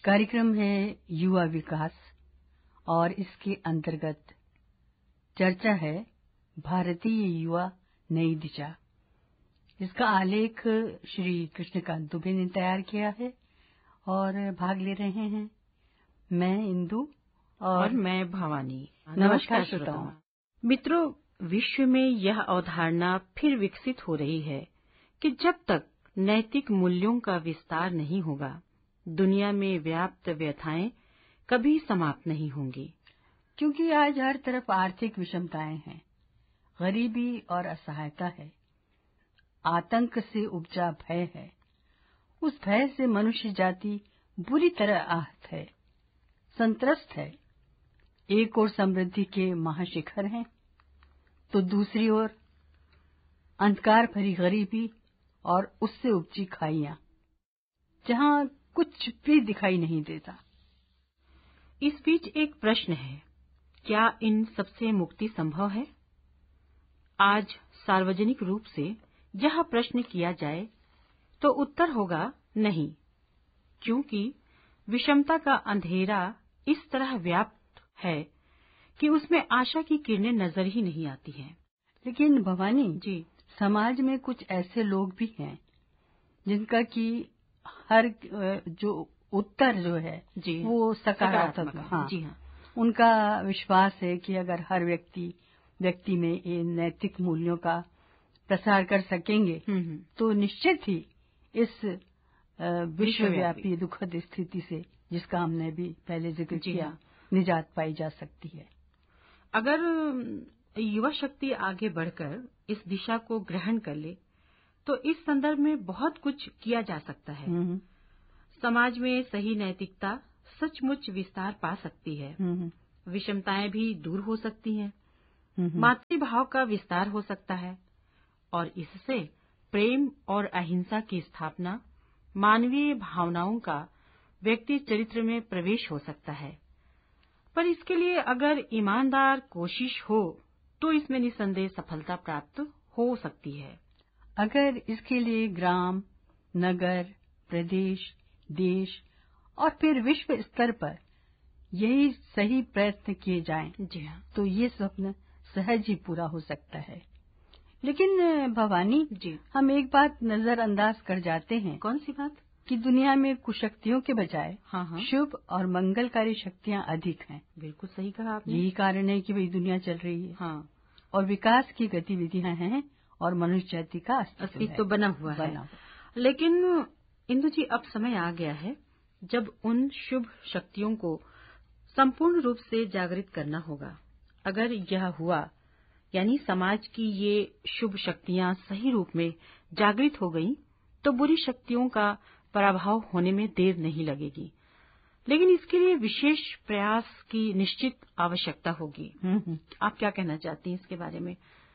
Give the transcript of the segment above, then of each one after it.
कार्यक्रम है युवा विकास और इसके अंतर्गत चर्चा है भारतीय युवा नई दिशा। इसका आलेख श्री कृष्णकांत दुबे ने तैयार किया है और भाग ले रहे हैं मैं इंदु और मैं भवानी। नमस्कार श्रोताओं। मित्रों, विश्व में यह अवधारणा फिर विकसित हो रही है कि जब तक नैतिक मूल्यों का विस्तार नहीं होगा, दुनिया में व्याप्त व्यथाएं कभी समाप्त नहीं होंगी। क्योंकि आज हर तरफ आर्थिक विषमताएं हैं, गरीबी और असहायता है, आतंक से उपजा भय है। उस भय से मनुष्य जाति बुरी तरह आहत है, संत्रस्त है। एक ओर समृद्धि के महाशिखर हैं, तो दूसरी ओर अंधकार भरी गरीबी और उससे उपजी खाइयां, जहां कुछ भी दिखाई नहीं देता। इस बीच एक प्रश्न है, क्या इन सबसे मुक्ति संभव है? आज सार्वजनिक रूप से यह प्रश्न किया जाए तो उत्तर होगा नहीं, क्योंकि विषमता का अंधेरा इस तरह व्याप्त है कि उसमें आशा की किरणें नजर ही नहीं आती हैं। लेकिन भवानी जी, समाज में कुछ ऐसे लोग भी हैं जिनका कि हर जो उत्तर जो है जी, वो सकारात्मक है। हाँ, जी हाँ। उनका विश्वास है कि अगर हर व्यक्ति में इन नैतिक मूल्यों का प्रसार कर सकेंगे तो निश्चित ही इस विश्वव्यापी दुखद स्थिति से, जिसका हमने भी पहले जिक्र किया, निजात पाई जा सकती है। अगर युवा शक्ति आगे बढ़कर इस दिशा को ग्रहण कर ले तो इस संदर्भ में बहुत कुछ किया जा सकता है। समाज में सही नैतिकता सचमुच विस्तार पा सकती है, विषमताएं भी दूर हो सकती हैं, मातृभाव का विस्तार हो सकता है और इससे प्रेम और अहिंसा की स्थापना, मानवीय भावनाओं का व्यक्ति चरित्र में प्रवेश हो सकता है। पर इसके लिए अगर ईमानदार कोशिश हो तो इसमें निसंदेह सफलता प्राप्त हो सकती है। अगर इसके लिए ग्राम, नगर, प्रदेश, देश और फिर विश्व स्तर पर यही सही प्रयत्न किए जाएं, जी हाँ, तो ये स्वप्न सहज ही पूरा हो सकता है। लेकिन भवानी जी, हम एक बात नजरअंदाज कर जाते हैं। कौन सी बात? कि दुनिया में कुशक्तियों के बजाय हाँ, शुभ और मंगलकारी शक्तियां अधिक हैं। बिल्कुल सही कहा आपने। यही कारण है कि वही दुनिया चल रही है। हाँ, और विकास की गतिविधियां हैं और मनुष्य जाति का अस्तित्व बना हुआ है। लेकिन इंदु जी, अब समय आ गया है जब उन शुभ शक्तियों को संपूर्ण रूप से जागृत करना होगा। अगर यह हुआ, यानी समाज की ये शुभ शक्तियां सही रूप में जागृत हो गईं, तो बुरी शक्तियों का पराभव होने में देर नहीं लगेगी। लेकिन इसके लिए विशेष प्रयास की निश्चित आवश्यकता होगी। आप क्या कहना चाहती हैं इसके बारे में?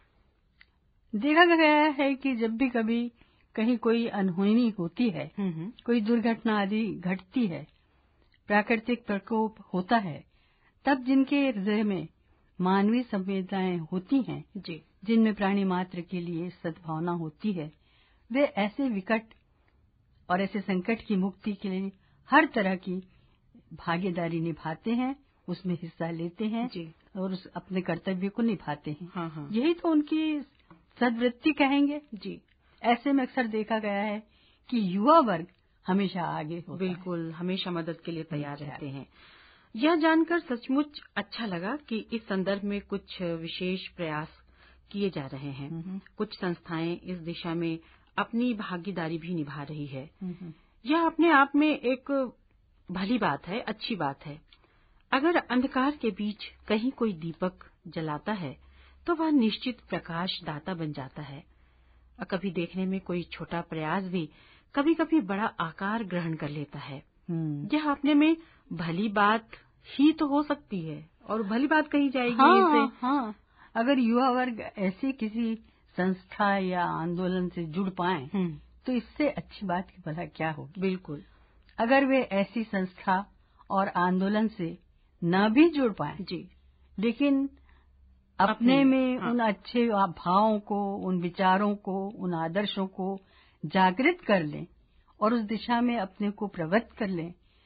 देखा गया है कि जब भी कभी कहीं कोई अनहोनी होती है, कोई दुर्घटना आदि घटती है, प्राकृतिक प्रकोप होता है, तब जिनके हृदय में मानवीय संवेदनाएं होती हैं, जिनमें प्राणी मात्र के लिए सद्भावना होती है, वे ऐसे विकट और ऐसे संकट की मुक्ति के लिए हर तरह की भागीदारी निभाते हैं, उसमें हिस्सा लेते हैं और उस अपने कर्तव्य को निभाते हैं। हाँ। यही तो उनकी सद्वृत्ति कहेंगे। जी, ऐसे में अक्सर देखा गया है कि युवा वर्ग हमेशा आगे होता बिल्कुल है। हमेशा मदद के लिए तैयार रहते हैं। यह जानकर सचमुच अच्छा लगा कि इस संदर्भ में कुछ विशेष प्रयास किए जा रहे हैं। कुछ संस्थाएं इस दिशा में अपनी भागीदारी भी निभा रही है। यह अपने आप में एक भली बात है, अच्छी बात है। अगर अंधकार के बीच कहीं कोई दीपक जलाता है तो वह निश्चित प्रकाश दाता बन जाता है। कभी देखने में कोई छोटा प्रयास भी कभी कभी बड़ा आकार ग्रहण कर लेता है। यह अपने में भली बात ही तो हो सकती है और भली बात कही जाएगी इसे। हाँ, अगर युवा वर्ग ऐसी किसी संस्था या आंदोलन से जुड़ पाए तो इससे अच्छी बात की भला क्या होगी। बिल्कुल। अगर वे ऐसी संस्था और आंदोलन से न भी जुड़ पाए, लेकिन अपने में उन अच्छे भावों को, उन विचारों को, उन आदर्शों को जागृत कर लें और उस दिशा में अपने को प्रवृत्त कर लें,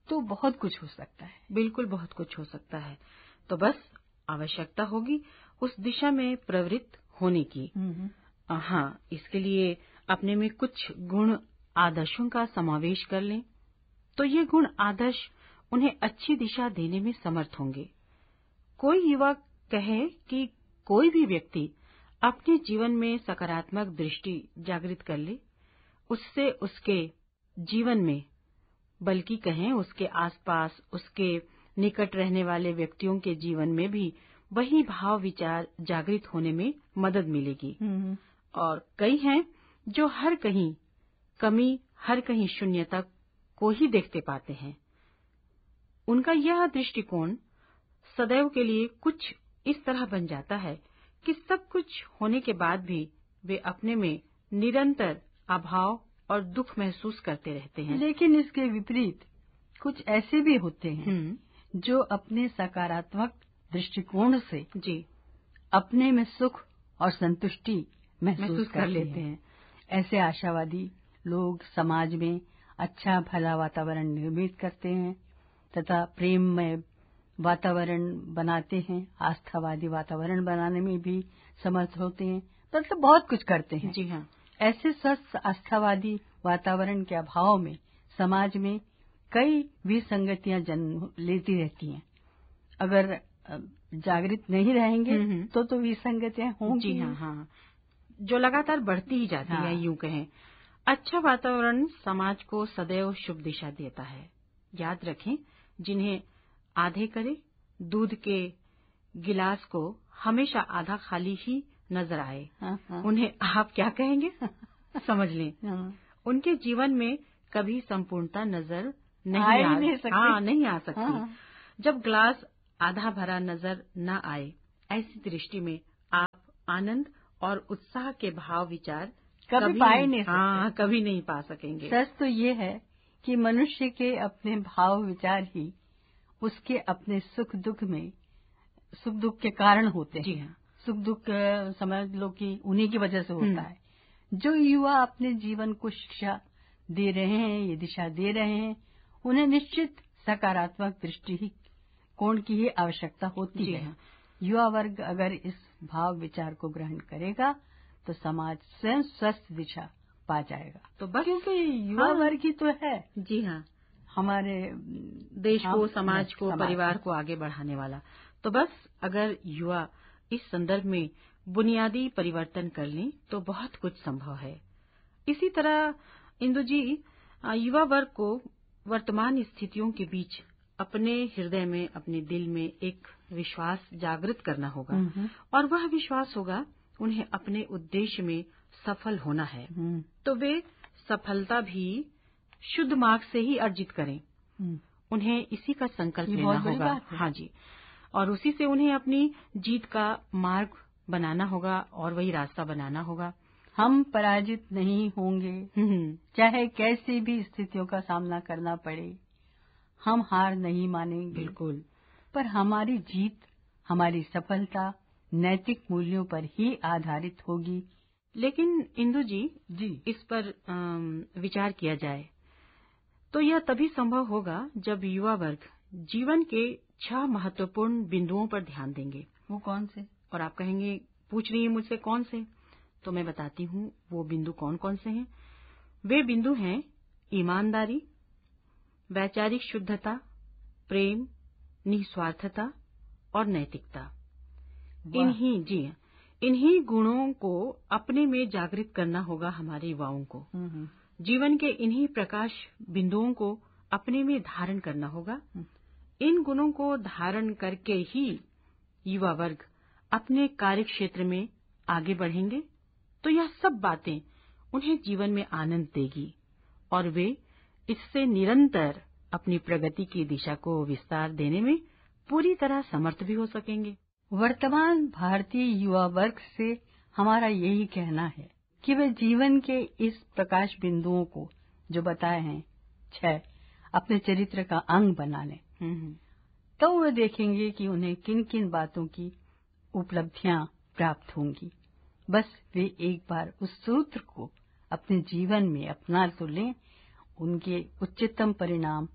तो बहुत कुछ हो सकता है। बिल्कुल बहुत कुछ हो सकता है। तो बस आवश्यकता होगी उस दिशा में प्रवृत्त होने की। हाँ, इसके लिए अपने में कुछ गुण आदर्शों का समावेश कर लें तो ये गुण आदर्श उन्हें अच्छी दिशा देने में समर्थ होंगे। कोई युवा कहे कि कोई भी व्यक्ति अपने जीवन में सकारात्मक दृष्टि जागृत कर ले, उससे उसके जीवन में, बल्कि कहें उसके आसपास, उसके निकट रहने वाले व्यक्तियों के जीवन में भी वही भाव विचार जागृत होने में मदद मिलेगी। और कई हैं जो हर कहीं कमी, हर कहीं शून्यता को ही देखते पाते हैं। उनका यह दृष्टिकोण सदैव के लिए कुछ इस तरह बन जाता है कि सब कुछ होने के बाद भी वे अपने में निरंतर अभाव और दुख महसूस करते रहते हैं। लेकिन इसके विपरीत कुछ ऐसे भी होते हैं जो अपने सकारात्मक दृष्टिकोण से अपने में सुख और संतुष्टि महसूस कर लेते हैं। ऐसे आशावादी लोग समाज में अच्छा भला वातावरण निर्मित करते हैं तथा प्रेममय वातावरण बनाते हैं, आस्थावादी वातावरण बनाने में भी समर्थ होते हैं, मतलब बहुत कुछ करते हैं। जी हाँ। ऐसे स्वस्थ आस्थावादी वातावरण के अभाव में समाज में कई विसंगतियां जन्म लेती रहती हैं। अगर जागृत नहीं रहेंगे तो विसंगतियां होंगी। जी हाँ, जो लगातार बढ़ती ही जाती है। यूं कहें, अच्छा वातावरण समाज को सदैव शुभ दिशा देता है। याद रखें, जिन्हें आधे करे दूध के गिलास को हमेशा आधा खाली ही नजर आए, उन्हें आप क्या कहेंगे? समझ लें, उनके जीवन में कभी संपूर्णता नजर नहीं आ सकती। जब ग्लास आधा भरा नजर न आए, ऐसी दृष्टि में आप आनंद और उत्साह के भाव विचार कभी नहीं पा सकेंगे। सच तो ये है कि मनुष्य के अपने भाव विचार ही उसके अपने सुख दुख के कारण होते हैं। जी हाँ। सुख दुख समझ लो कि उन्हीं की वजह से होता है। जो युवा अपने जीवन को शिक्षा दे रहे हैं, ये दिशा दे रहे हैं, उन्हें निश्चित सकारात्मक दृष्टिकोण की ही आवश्यकता होती है। युवा वर्ग अगर इस भाव विचार को ग्रहण करेगा तो समाज स्वयं स्वस्थ दिशा पा जाएगा। तो बस क्योंकि युवा वर्ग ही तो है। जी हाँ, हमारे देश को, समाज को, परिवार को आगे बढ़ाने वाला। तो बस अगर युवा इस संदर्भ में बुनियादी परिवर्तन कर लें तो बहुत कुछ संभव है। इसी तरह इंदु जी, युवा वर्ग को वर्तमान स्थितियों के बीच अपने हृदय में, अपने दिल में एक विश्वास जागृत करना होगा, और वह विश्वास होगा उन्हें अपने उद्देश्य में सफल होना है। तो वे सफलता भी शुद्ध मार्ग से ही अर्जित करें। उन्हें इसी का संकल्प लेना होगा। हाँ जी, और उसी से उन्हें अपनी जीत का मार्ग बनाना होगा और वही रास्ता बनाना होगा। हम पराजित नहीं होंगे, चाहे कैसी भी स्थितियों का सामना करना पड़े, हम हार नहीं मानेंगे। बिल्कुल। पर हमारी जीत, हमारी सफलता नैतिक मूल्यों पर ही आधारित होगी। लेकिन इंदु जी, इस पर विचार किया जाए तो यह तभी संभव होगा जब युवा वर्ग जीवन के 6 महत्वपूर्ण बिंदुओं पर ध्यान देंगे। वो कौन से? और आप कहेंगे, पूछ रही हैं मुझसे कौन से? तो मैं बताती हूँ वो बिंदु कौन कौन से हैं। वे बिंदु हैं ईमानदारी, वैचारिक शुद्धता, प्रेम, निस्वार्थता और नैतिकता। इन्हीं गुणों को अपने में जागृत करना होगा हमारे युवाओं को। जीवन के इन्हीं प्रकाश बिंदुओं को अपने में धारण करना होगा। इन गुणों को धारण करके ही युवा वर्ग अपने कार्य क्षेत्र में आगे बढ़ेंगे तो यह सब बातें उन्हें जीवन में आनंद देगी और वे इससे निरंतर अपनी प्रगति की दिशा को विस्तार देने में पूरी तरह समर्थ भी हो सकेंगे। वर्तमान भारतीय युवा वर्ग से हमारा यही कहना है कि वे जीवन के इस प्रकाश बिंदुओं को जो बताए हैं 6 अपने चरित्र का अंग बना लें। तो वे देखेंगे कि उन्हें किन किन बातों की उपलब्धियां प्राप्त होंगी। बस वे एक बार उस सूत्र को अपने जीवन में अपना तो लें, उनके उच्चतम परिणाम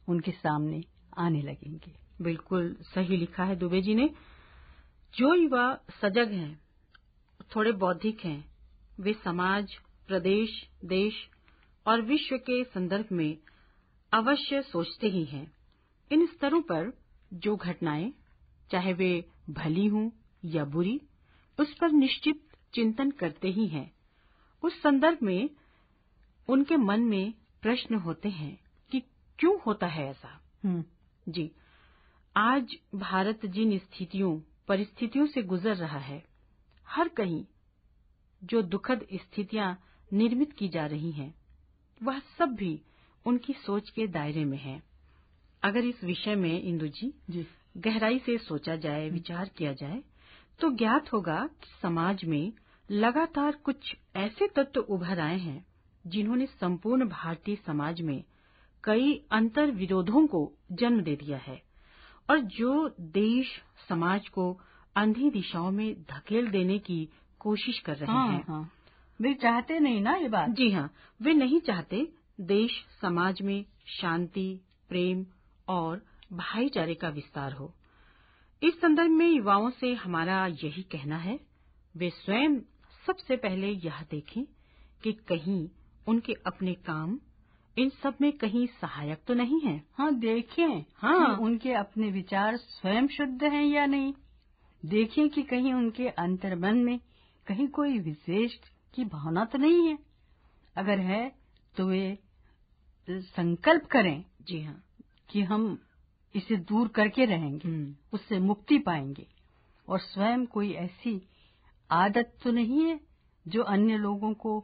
उनके सामने आने लगेंगे। बिल्कुल सही लिखा है दुबे जी ने। जो युवा सजग हैं, थोड़े बौद्धिक हैं, वे समाज, प्रदेश, देश और विश्व के संदर्भ में अवश्य सोचते ही हैं। इन स्तरों पर जो घटनाएं, चाहे वे भली हों या बुरी, उस पर निश्चित चिंतन करते ही हैं। उस संदर्भ में उनके मन में प्रश्न होते हैं कि क्यों होता है ऐसा। जी, आज भारत जिन परिस्थितियों से गुजर रहा है, हर कहीं जो दुखद स्थितियां निर्मित की जा रही हैं, वह सब भी उनकी सोच के दायरे में है। अगर इस विषय में इंदु जी गहराई से सोचा जाए, विचार किया जाए, तो ज्ञात होगा कि समाज में लगातार कुछ ऐसे तत्व उभर आए हैं जिन्होंने संपूर्ण भारतीय समाज में कई अंतर विरोधों को जन्म दे दिया है और जो देश समाज को अंधी दिशाओं में धकेल देने की कोशिश कर रहे हैं। वे चाहते नहीं ना ये बात। जी हाँ, वे नहीं चाहते देश समाज में शांति, प्रेम और भाईचारे का विस्तार हो। इस संदर्भ में युवाओं से हमारा यही कहना है, वे स्वयं सबसे पहले यह देखें कि कहीं उनके अपने काम इन सब में कहीं सहायक तो नहीं है। देखें कि उनके अपने विचार स्वयं शुद्ध हैं या नहीं। देखें कि कहीं उनके अंतर्मन में कहीं कोई विशेष की भावना तो नहीं है। अगर है तो वे संकल्प करें, जी हाँ, कि हम इसे दूर करके रहेंगे, उससे मुक्ति पाएंगे। और स्वयं कोई ऐसी आदत तो नहीं है जो अन्य लोगों को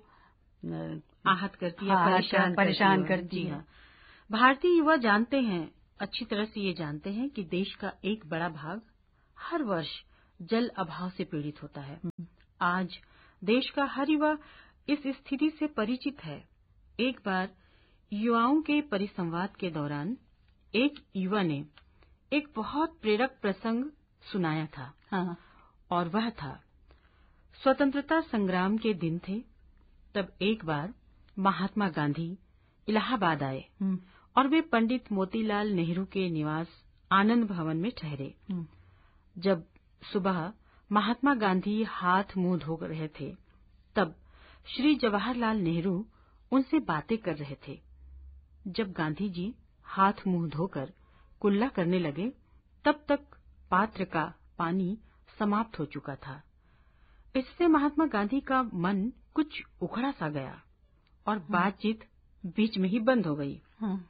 आहत करती है, परेशान करती है। भारतीय युवा जानते हैं, अच्छी तरह से ये जानते हैं कि देश का एक बड़ा भाग हर वर्ष जल अभाव से पीड़ित होता है। आज देश का हर युवा इस स्थिति से परिचित है। एक बार युवाओं के परिसंवाद के दौरान एक युवा ने एक बहुत प्रेरक प्रसंग सुनाया था। और वह था, स्वतंत्रता संग्राम के दिन थे, तब एक बार महात्मा गांधी इलाहाबाद आए और वे पंडित मोतीलाल नेहरू के निवास आनंद भवन में ठहरे। जब सुबह महात्मा गांधी हाथ मुंह धो रहे थे, तब श्री जवाहरलाल नेहरू उनसे बातें कर रहे थे। जब गांधी जी हाथ मुंह धोकर कुल्ला करने लगे, तब तक पात्र का पानी समाप्त हो चुका था। इससे महात्मा गांधी का मन कुछ उखड़ा सा गया और बातचीत बीच में ही बंद हो गई।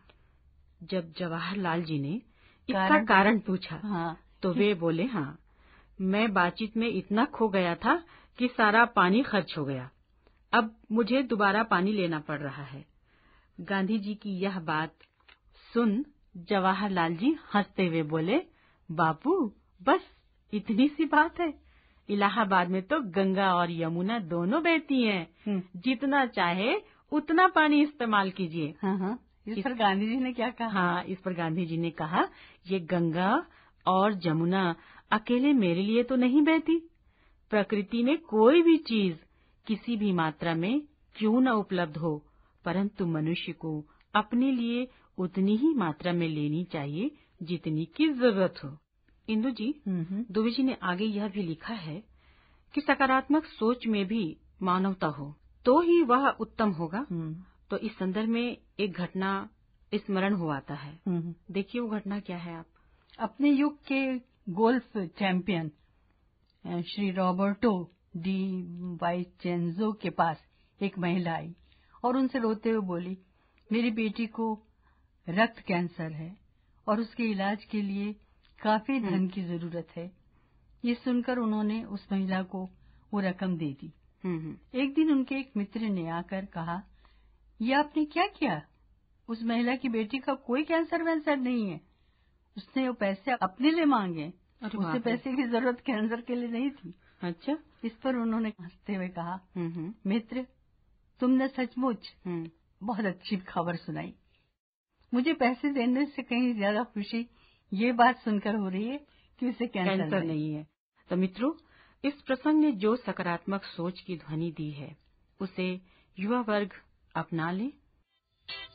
जब जवाहरलाल जी ने इसका कारण पूछा, तो वे बोले, मैं बातचीत में इतना खो गया था कि सारा पानी खर्च हो गया। अब मुझे दोबारा पानी लेना पड़ रहा है। गांधी जी की यह बात सुन जवाहरलाल जी हंसते हुए बोले, बापू, बस इतनी सी बात है। इलाहाबाद में तो गंगा और यमुना दोनों बहती हैं। जितना चाहे उतना पानी इस्तेमाल कीजिए। इस पर गांधी जी ने क्या कहा? इस पर गांधी जी ने कहा, ये गंगा और यमुना अकेले मेरे लिए तो नहीं बहती। प्रकृति में कोई भी चीज किसी भी मात्रा में क्यों न उपलब्ध हो, परंतु मनुष्य को अपने लिए उतनी ही मात्रा में लेनी चाहिए जितनी की जरूरत हो। इंदु जी, दुबे जी ने आगे यह भी लिखा है कि सकारात्मक सोच में भी मानवता हो तो ही वह उत्तम होगा। तो इस संदर्भ में एक घटना स्मरण हो आता है। देखिए वो घटना क्या है। आप अपने युग के golf champion Shri Roberto D वाइचेंजो के पास एक महिला आई और उनसे रोते हुए बोली, मेरी बेटी को रक्त कैंसर है और उसके इलाज के लिए काफी धन की जरूरत है। ये सुनकर उन्होंने उस महिला को वो रकम दे दी। एक दिन उनके एक मित्र ने आकर कहा, ये आपने क्या किया? उस महिला की बेटी का कोई कैंसर वैंसर नहीं है। उसने वो पैसे अपने लिए मांगे। उसे पैसे की जरूरत कैंसर के लिए नहीं थी। अच्छा। इस पर उन्होंने हंसते हुए कहा, मित्र, तुमने सचमुच बहुत अच्छी खबर सुनाई। मुझे पैसे देने से कहीं ज्यादा खुशी ये बात सुनकर हो रही है कि उसे कैंसर नहीं है। तो मित्रों, इस प्रसंग ने जो सकारात्मक सोच की ध्वनि दी है, उसे युवा वर्ग अपना ले।